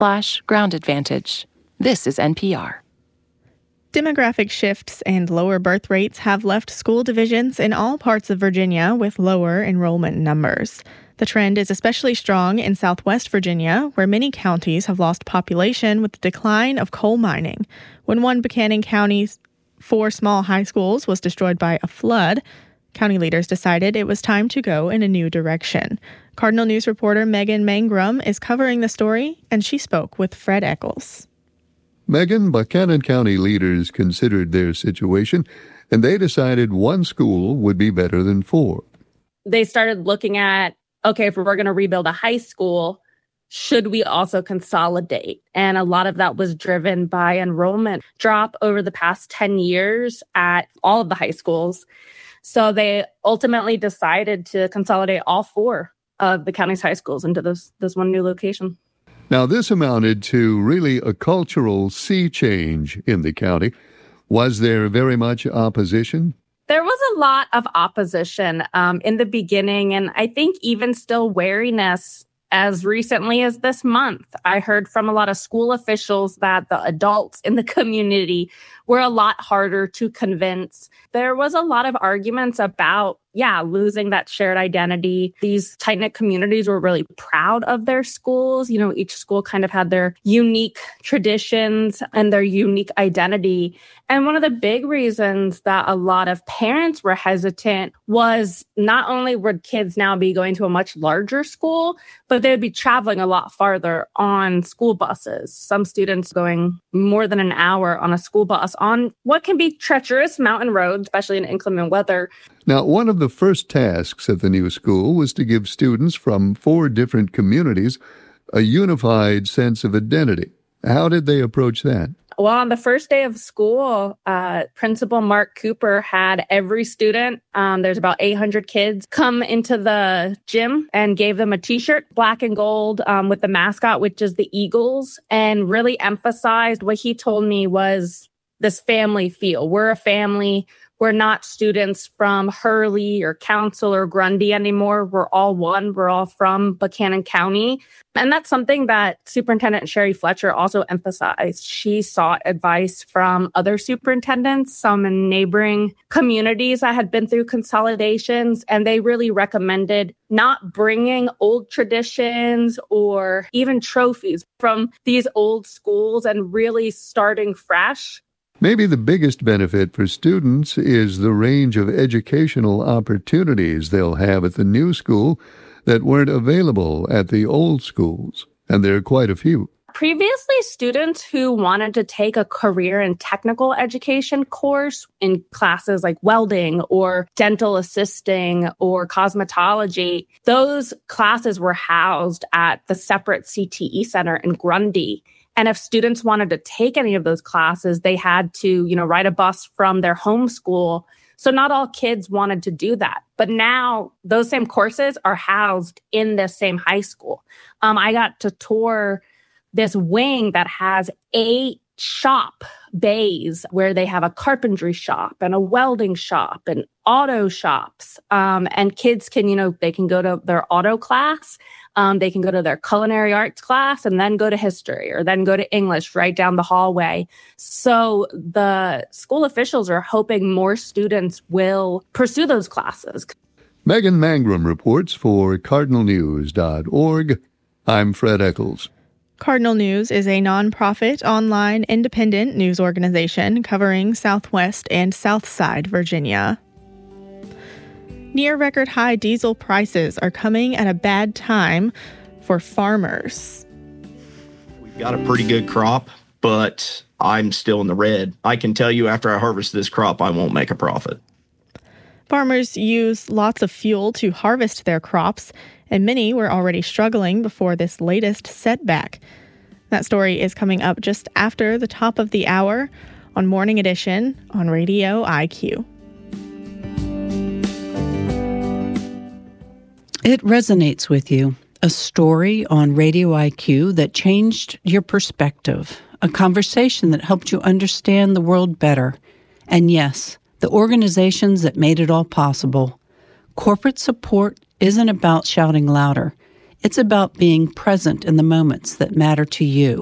ground advantage. This is NPR. Demographic shifts and lower birth rates have left school divisions in all parts of Virginia with lower enrollment numbers. The trend is especially strong in Southwest Virginia, where many counties have lost population with the decline of coal mining. When one Buchanan County's 4 small high schools was destroyed by a flood, county leaders decided it was time to go in a new direction. Cardinal News reporter Megan Mangrum is covering the story, and she spoke with Fred Eccles. Megan, Buchanan County leaders considered their situation, and they decided one school would be better than 4. They started looking at, okay, if we're going to rebuild a high school, should we also consolidate? And a lot of that was driven by enrollment drop over the past 10 years at all of the high schools. So they ultimately decided to consolidate all 4 of the county's high schools into this one new location. Now, this amounted to really a cultural sea change in the county. Was there very much opposition? There was a lot of opposition in the beginning, and I think even still wariness as recently as this month. I heard from a lot of school officials that the adults in the community were a lot harder to convince. There was a lot of arguments about, losing that shared identity. These tight-knit communities were really proud of their schools. You know, each school kind of had their unique traditions and their unique identity. And one of the big reasons that a lot of parents were hesitant was not only would kids now be going to a much larger school, but they'd be traveling a lot farther on school buses. Some students going more than an hour on a school bus on what can be treacherous mountain roads, especially in inclement weather. Now, one of the first tasks at the new school was to give students from 4 different communities a unified sense of identity. How did they approach that? Well, on the first day of school, Principal Mark Cooper had every student, there's about 800 kids, come into the gym and gave them a T-shirt, black and gold, with the mascot, which is the Eagles, and really emphasized what he told me was this family feel. We're a family. We're not students from Hurley or Council or Grundy anymore. We're all one. We're all from Buchanan County. And that's something that Superintendent Sherry Fletcher also emphasized. She sought advice from other superintendents, some in neighboring communities that had been through consolidations, and they really recommended not bringing old traditions or even trophies from these old schools and really starting fresh. Maybe the biggest benefit for students is the range of educational opportunities they'll have at the new school that weren't available at the old schools, and there are quite a few. Previously, students who wanted to take a career and technical education course in classes like welding or dental assisting or cosmetology, those classes were housed at the separate CTE Center in Grundy. And if students wanted to take any of those classes, they had to, ride a bus from their home school. So not all kids wanted to do that. But now those same courses are housed in the same high school. I got to tour this wing that has 8 shop bays where they have a carpentry shop and a welding shop and auto shops. And kids can, they can go to their auto class. They can go to their culinary arts class and then go to history or then go to English right down the hallway. So the school officials are hoping more students will pursue those classes. Megan Mangrum reports for cardinalnews.org. I'm Fred Eccles. Cardinal News is a nonprofit, online, independent news organization covering Southwest and Southside Virginia. Near record high diesel prices are coming at a bad time for farmers. We've got a pretty good crop, but I'm still in the red. I can tell you after I harvest this crop, I won't make a profit. Farmers use lots of fuel to harvest their crops, and many were already struggling before this latest setback. That story is coming up just after the top of the hour on Morning Edition on Radio IQ. It resonates with you. A story on Radio IQ that changed your perspective. A conversation that helped you understand the world better. And yes, the organizations that made it all possible. Corporate support isn't about shouting louder. It's about being present in the moments that matter to you.